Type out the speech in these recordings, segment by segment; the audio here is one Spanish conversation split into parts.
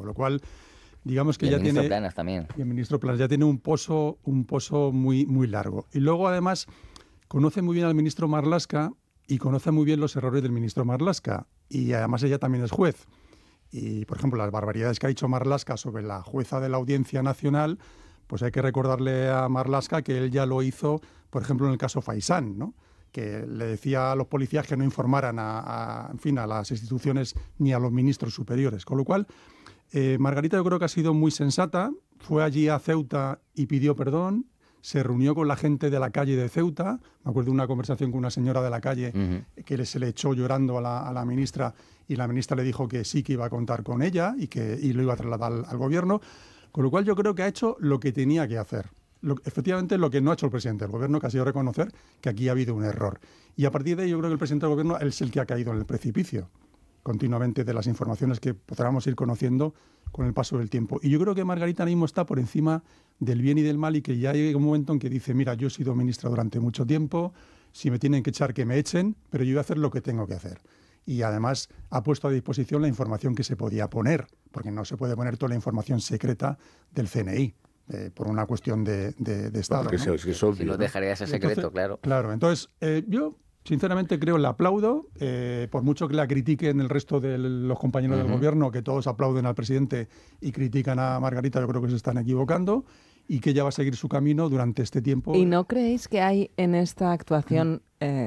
lo cual, digamos que y ya el ministro tiene... Planas también. Y el ministro Planas ya tiene un pozo muy, muy largo. Y luego, además, conoce muy bien al ministro Marlaska y conoce muy bien los errores del ministro Marlaska. Y además ella también es juez. Y, por ejemplo, las barbaridades que ha dicho Marlaska sobre la jueza de la Audiencia Nacional, pues hay que recordarle a Marlaska que él ya lo hizo, por ejemplo, en el caso Faisán, ¿no? Que le decía a los policías que no informaran en fin, a las instituciones ni a los ministros superiores. Con lo cual, Margarita yo creo que ha sido muy sensata, fue allí a Ceuta y pidió perdón, se reunió con la gente de la calle de Ceuta, me acuerdo de una conversación con una señora de la calle que se le echó llorando a la ministra y la ministra le dijo que sí, que iba a contar con ella y lo iba a trasladar al gobierno, con lo cual yo creo que ha hecho lo que tenía que hacer. Efectivamente, lo que no ha hecho el presidente del gobierno, que ha sido reconocer que aquí ha habido un error. Y a partir de ahí yo creo que el presidente del gobierno es el que ha caído en el precipicio continuamente de las informaciones que podamos ir conociendo con el paso del tiempo. Y yo creo que Margarita mismo está por encima del bien y del mal y que ya llega un momento en que dice, mira, yo he sido ministra durante mucho tiempo, si me tienen que echar, que me echen, pero yo voy a hacer lo que tengo que hacer. Y además ha puesto a disposición la información que se podía poner, porque no se puede poner toda la información secreta del CNI. Por una cuestión de Estado. Porque ¿no? es obvio, Si no dejaría ese secreto, claro. Claro, entonces yo sinceramente creo, la aplaudo, por mucho que la critiquen el resto de los compañeros del gobierno, que todos aplauden al presidente y critican a Margarita, yo creo que se están equivocando y que ella va a seguir su camino durante este tiempo. ¿Y no creéis que hay en esta actuación,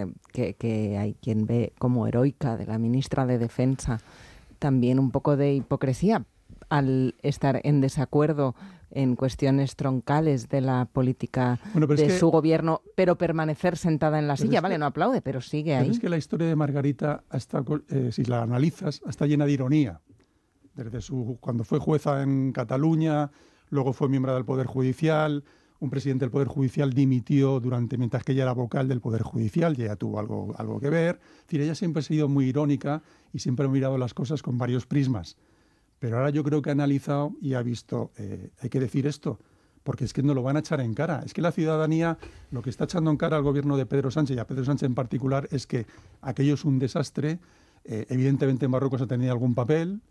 que hay quien ve como heroica de la ministra de Defensa, también un poco de hipocresía al estar en desacuerdo en cuestiones troncales de la política de su gobierno, pero permanecer sentada en la silla? Vale, no aplaude, pero sigue ahí. Pero es que la historia de Margarita, si la analizas, está llena de ironía. Desde cuando fue jueza en Cataluña, luego fue miembro del Poder Judicial, un presidente del Poder Judicial dimitió mientras que ella era vocal del Poder Judicial, y ella tuvo algo que ver. Es decir, ella siempre ha sido muy irónica y siempre ha mirado las cosas con varios prismas. Pero ahora yo creo que ha analizado y ha visto, hay que decir esto, porque es que no lo van a echar en cara. Es que la ciudadanía lo que está echando en cara al gobierno de Pedro Sánchez y a Pedro Sánchez en particular es que aquello es un desastre. Evidentemente Marruecos ha tenido algún papel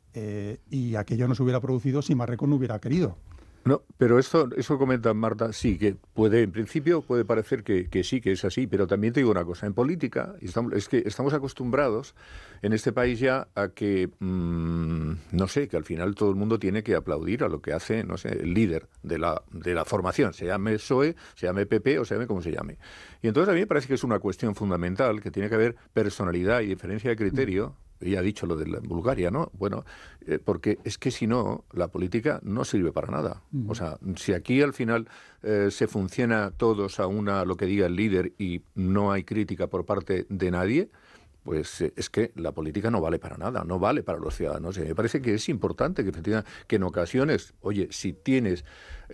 y aquello no se hubiera producido si Marruecos no hubiera querido. No, pero eso comenta Marta, sí, que en principio puede parecer que sí, que es así, pero también te digo una cosa, en política es que estamos acostumbrados en este país ya a que, no sé, que al final todo el mundo tiene que aplaudir a lo que hace, no sé, el líder de la formación, se llame PSOE, se llame PP o se llame como se llame. Y entonces a mí me parece que es una cuestión fundamental, que tiene que haber personalidad y diferencia de criterio. Ella ha dicho lo de Bulgaria, ¿no? Bueno, porque es que si no, la política no sirve para nada. O sea, si aquí al final se funciona todos a lo que diga el líder y no hay crítica por parte de nadie, pues es que la política no vale para nada, no vale para los ciudadanos. Y me parece que es importante que en ocasiones, oye, si tienes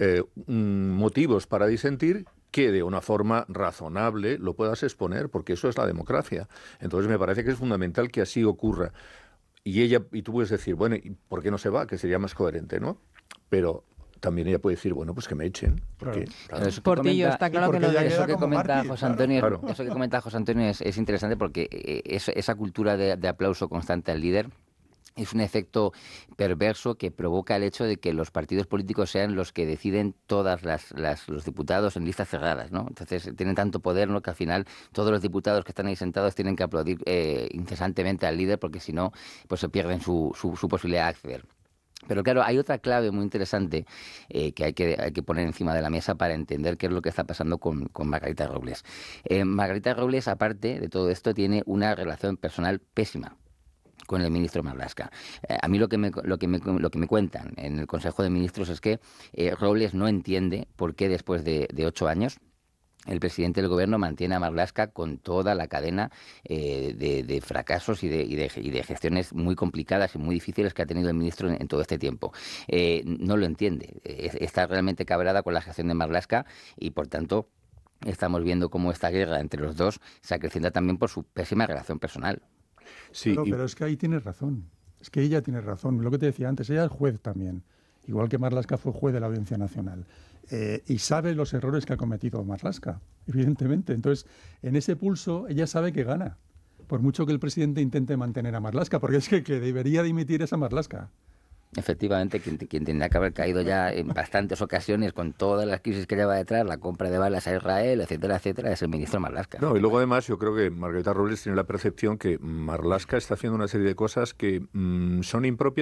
motivos para disentir, que de una forma razonable lo puedas exponer, porque eso es la democracia. Entonces me parece que es fundamental que así ocurra. Y tú puedes decir, bueno, ¿y por qué no se va? Que sería más coherente, ¿no? Pero también ella puede decir, bueno, pues que me echen. Porque, claro. Portillo, está claro que eso que comenta José Antonio, claro. Eso que comenta José Antonio es interesante, porque esa cultura de aplauso constante al líder es un efecto perverso que provoca el hecho de que los partidos políticos sean los que deciden todas los diputados en listas cerradas, ¿no? Entonces tienen tanto poder, ¿no?, que al final todos los diputados que están ahí sentados tienen que aplaudir incesantemente al líder, porque si no, pues se pierden su posibilidad de acceder. Pero claro, hay otra clave muy interesante que hay que poner encima de la mesa para entender qué es lo que está pasando con Margarita Robles. Margarita Robles, aparte de todo esto, tiene una relación personal pésima con el ministro Marlaska. A mí lo que me cuentan en el Consejo de Ministros es que Robles no entiende por qué después de 8 años el presidente del gobierno mantiene a Marlaska con toda la cadena de fracasos y de gestiones muy complicadas y muy difíciles que ha tenido el ministro en todo este tiempo. No lo entiende. Está realmente cabreada con la gestión de Marlaska y, por tanto, estamos viendo cómo esta guerra entre los dos se acrecienta también por su pésima relación personal. Sí, pero es que ahí tienes razón. Es que ella tiene razón. Lo que te decía antes, ella es juez también. Igual que Marlaska fue juez de la Audiencia Nacional. Y sabe los errores que ha cometido Marlaska, evidentemente. Entonces, en ese pulso, ella sabe que gana. Por mucho que el presidente intente mantener a Marlaska, porque es que debería dimitir es a Marlaska. Efectivamente, quien tendría que haber caído ya en bastantes ocasiones con todas las crisis que lleva detrás, la compra de balas a Israel, etcétera, etcétera, es el ministro Marlaska. No, y luego además yo creo que Margarita Robles tiene la percepción que Marlaska está haciendo una serie de cosas que son impropias